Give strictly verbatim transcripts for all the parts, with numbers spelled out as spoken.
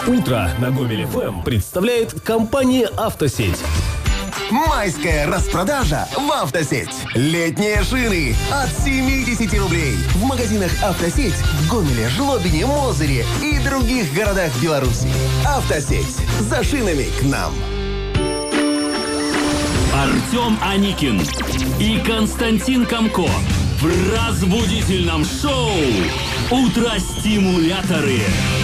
Утро на Гомель эф эм представляет компания «Автосеть». Майская распродажа в «Автосеть». Летние шины от семьдесят рублей. В магазинах «Автосеть» в Гомеле, Жлобине, Мозыре и других городах Беларуси. «Автосеть». За шинами к нам. Артем Аникин и Константин Комко в разбудительном шоу «Утро-стимуляторы».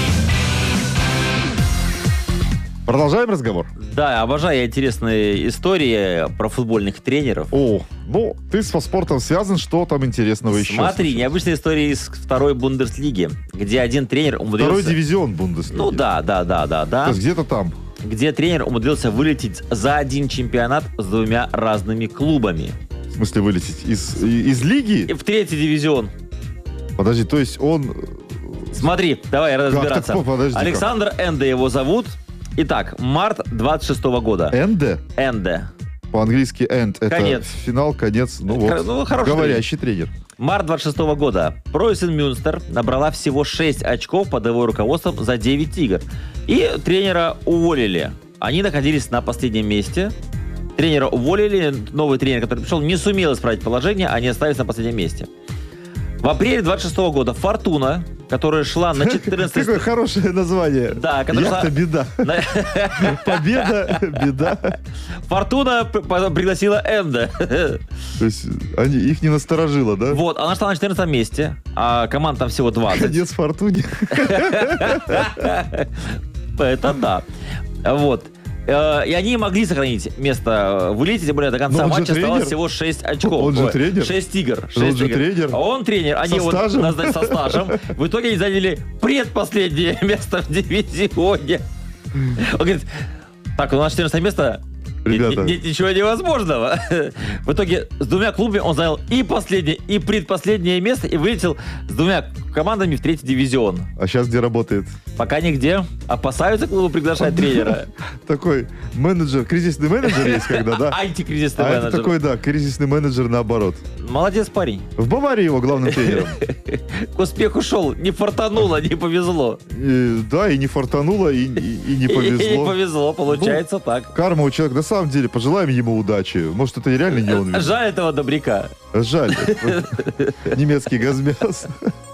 Продолжаем разговор? Да, обожаю интересные истории про футбольных тренеров. О, ну, ты со спортом связан, что там интересного еще? Смотри, случилось? необычная история из второй Бундеслиги, где один тренер умудрился... Второй дивизион Бундеслиги. Ну да, да, да, да, да. То есть где-то там. Где тренер умудрился вылететь за один чемпионат с двумя разными клубами. В смысле вылететь? Из, из лиги? И в третий дивизион. Подожди, то есть он... Смотри, давай разбираться. Так, подожди, Александр Энде его зовут. Итак, март двадцать шестого года. Энде? Энде. По-английски end. Это конец. Финал, конец. Ну вот, ну, говорящий тренер. Март двадцать шестого года. Пройсен Мюнстер набрала всего шесть очков под его руководством за девять игр. И тренера уволили. Они находились на последнем месте. Тренера уволили. Новый тренер, который пришел, не сумел исправить положение. Они остались на последнем месте. В апреле двадцать шестого года Фортуна, которая шла на четырнадцатое... Какое хорошее название. Да, которая шла... Яхта беда. Победа, беда. Фортуна пригласила Энде. То есть они, их не насторожило, да? Вот, она шла на четырнадцатом месте, а команд там всего двадцать. Конец Фортуне. Это да. Вот. И они могли сохранить место в элите, тем более до конца матча осталось всего шесть очков. Он же тренер. шесть игр. Он же тренер. А он тренер. Они со его стажем. назначили со стажем. В итоге они заняли предпоследнее место в дивизионе. Он говорит, так, у нас четырнадцатое место... Ребята. Нет ничего невозможного. В итоге с двумя клубами он занял и последнее, и предпоследнее место, и вылетел с двумя командами в третий дивизион. А сейчас где работает? Пока нигде. Опасаются клубы приглашать тренера. Такой менеджер, кризисный менеджер есть когда, да? Антикризисный А менеджер. это такой, да, кризисный менеджер наоборот. Молодец парень. В Баварии его главным тренером. К успеху шел. Не фартануло, не повезло. И, да, и не фартануло, и, и, и не повезло. И не повезло, получается ну, так. Карма у человека. На самом деле, пожелаем ему удачи. Может, это реально не он. Жаль этого добряка. Жаль. Немецкий газмяс.